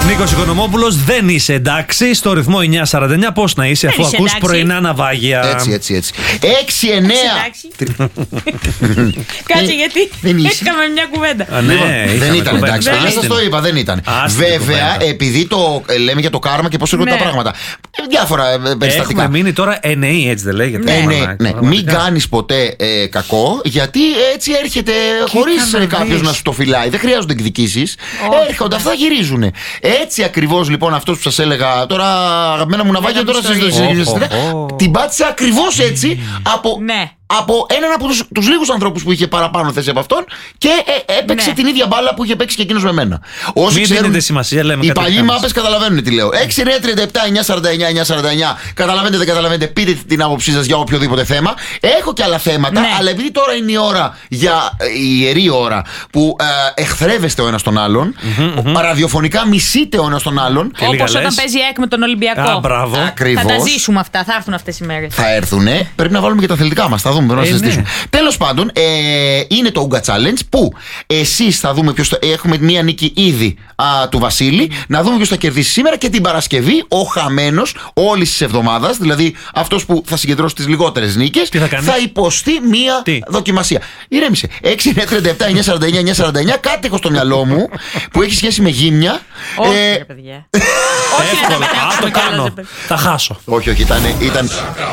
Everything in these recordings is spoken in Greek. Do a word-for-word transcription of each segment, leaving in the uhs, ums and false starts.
Νίκος Οικονομόπουλος, δεν είσαι εντάξει. Στο ρυθμό εννιά σαράντα εννιά, πώς να είσαι, αφού ακούς πρωινά ναυάγια. Έτσι, έτσι, έτσι. έξι εννέα. Κάτσε, γιατί έκαμε μια κουβέντα. Ναι, δεν ήταν εντάξει. Δεν σας το είπα, δεν ήταν. Βέβαια, επειδή το λέμε για το κάρμα και πώς έρχονται τα πράγματα. Διάφορα περιστατικά. Έχουμε μείνει τώρα εννεοί, έτσι δεν λέγεται. Ναι, μην κάνεις ποτέ κακό, γιατί έτσι έρχεται χωρίς κάποιος να σου το φυλάει. Δεν χρειάζονται εκδικήσεις. Έρχονται, αυτά γυρίζουν. Έτσι ακριβώς λοιπόν αυτός που σας έλεγα τώρα, αγαπημένα μου ναυάγια, τώρα σας την πάτησα ακριβώς έτσι από. Από έναν από τους, τους λίγους ανθρώπους που είχε παραπάνω θέση από αυτόν και ε, έπαιξε ναι. την ίδια μπάλα που είχε παίξει και εκείνος με μένα. Όσοι μην ξέρουν, σημασία, λέμε, οι παλιοί μάπες καταλαβαίνουν τι λέω. έξι εννέα τριάντα επτά εννιά σαράντα εννιά εννιά σαράντα εννιά. Καταλαβαίνετε, δεν καταλαβαίνετε, πείτε την άποψή σας για οποιοδήποτε θέμα. Έχω και άλλα θέματα, ναι. αλλά επειδή τώρα είναι η ώρα, για η ιερή ώρα που ε, εχθρεύεστε ο ένας τον άλλον, mm-hmm, mm-hmm. ραδιοφωνικά μισείτε ο ένας τον άλλον. Όπως όταν παίζει ΑΕΚ με τον Ολυμπιακό. Α, μπράβο. Θα τα ζήσουμε αυτά, θα έρθουν αυτές οι μέρες. Θα έρθουνε, πρέπει να βάλουμε και τα αθλητικά μας. Θα δούμε, να συζητήσουμε. Ναι. Τέλος πάντων, ε, είναι το Ούγκα Challenge που εσείς θα δούμε ποιος θα, έχουμε μία νίκη ήδη α, του Βασίλη. Να δούμε ποιος θα κερδίσει σήμερα και την Παρασκευή. Ο χαμένος όλης της εβδομάδας, δηλαδή αυτός που θα συγκεντρώσει τις λιγότερες νίκες, θα, θα υποστεί μία Τι? δοκιμασία. Ηρέμησε. έξι εννέα τριάντα επτά εννιά σαράντα εννιά εννιά σαράντα εννιά, κάτι έχω στο μιαλό μου που έχει σχέση με γύμνια. Όχι, ε, ρε παιδιά. Όχι, να τα το κάνω. Θα χάσω. Όχι, όχι, ήταν. ήταν...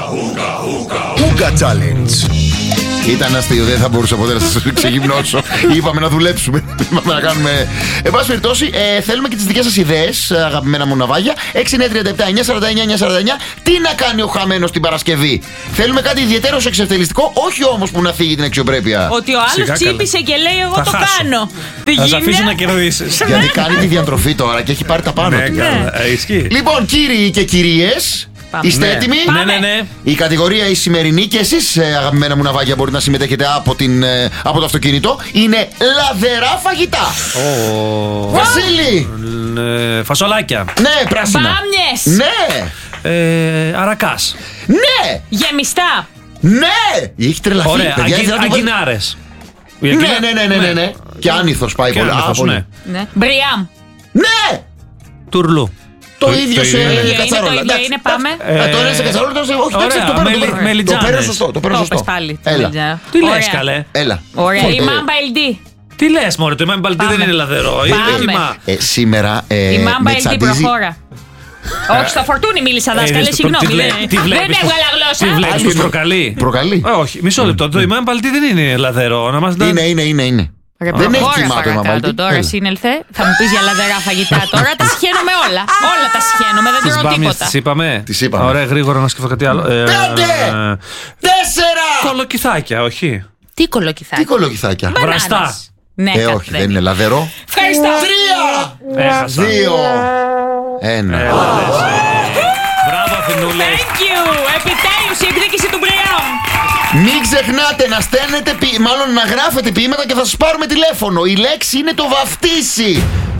Ούγκα Challenge. Ήταν αστείο, δεν θα μπορούσα ποτέ να σας ξεγυμνώσω. Είπαμε να δουλέψουμε. Είπαμε να κάνουμε. Εν πάση περιπτώσει, ε, θέλουμε και τις δικές σας ιδέες, αγαπημένα μου ναυάγια. έξι εννέα τριάντα επτά εννιά σαράντα εννιά εννιά σαράντα εννιά. Τι να κάνει ο χαμένος την Παρασκευή? Θέλουμε κάτι ιδιαίτερο εξευτελιστικό, όχι όμως που να φύγει την αξιοπρέπεια. Ότι ο άλλος τσίπησε και λέει: εγώ θα το χάσω. κάνω. Θα σε αφήσω να κερδίσεις. Γιατί κάνει τη διατροφή τώρα και έχει πάρει τα πάνω του. Λοιπόν, κύριοι και κυρίες. Πάμε. Είστε ναι. έτοιμοι? Ναι, ναι, ναι. Η κατηγορία η σημερινή, και εσείς αγαπημένα μου ναυάγια μπορείτε να συμμετέχετε από, την, από το αυτοκίνητο, είναι λαδερά φαγητά. Oh. Βασίλη! Ε, φασολάκια. Ναι, πράσινα. Μπάμιες. Ναι. Ε, αρακάς. Ναι. Γεμιστά. Ναι. Έχει τρελαθεί. Ωραία, παιδιά, αγκι, αγκινάρες. Ναι, ναι, ναι, ναι, ναι, ναι. Και άνηθος πάει πολύ. Ναι. Ναι. Μπριάμ. Ναι. Τουρλού. Το ίδιο σε κατσαρόλα. Το ίδιο είναι, πάμε. Το ένα σε κατσαρόλα, το άλλο σε. Όχι, το παίρνω σωστό. Το παίρνω σωστό. Έλα. Τι λες, καλέ? Έλα. Ωραία, η Μάμπα ελ ντι. Τι λες, μωρέ, το Μάμπα ελ ντι δεν είναι λαδερό. Σήμερα. Η Μάμπα ελ ντι προχώρα. Όχι, στο Φορτούνι μίλησα, δάσκαλε, συγγνώμη. Δεν έβγαλα γλώσσα. Τι βλέπεις, τους προκαλεί? Προκαλεί. Όχι, μισό λεπτό. Το Μάμπα ελ ντι δεν είναι λαδερό. Είναι, είναι, είναι, είναι. Δεν έχει κοιμά το Μαμπαλτί. Τώρα σύνελθε, θα μου πεις για λαδερά φαγητά. Τώρα τα συχαίνω με όλα. Όλα τα συχαίνω, δεν τρώω τίποτα. Τις είπαμε. Τις είπαμε. Ωραία, γρήγορα να σκεφτώ κάτι άλλο. Πέντε! Τέσσερα! Κολοκυθάκια, όχι. Τι κολοκυθάκια? Τι κολοκυθάκια? Βραστά. Ναι, ε, όχι, δεν είναι λαδερό. Ευχαριστώ. Τρία! Έχασα. Δύο! Ένα. Μπράβο, Αθηνούλες. Thank you. Επιτέλους η εκδίκηση του Μπριάμ. Μην ξεχνάτε να στέλνετε, μάλλον να γράφετε ποίηματα και θα σας πάρουμε τηλέφωνο. Η λέξη είναι το βαφτίσι.